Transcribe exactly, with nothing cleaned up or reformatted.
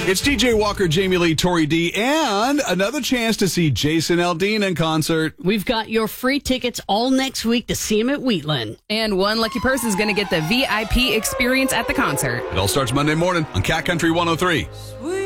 It's T J Walker, Jamie Lee, Tori D, and another chance to see Jason Aldean in concert. We've got your free tickets all next week to see him at Wheatland. And one lucky person is going to get the V I P experience at the concert. It all starts Monday morning on Cat Country one oh three. Sweet.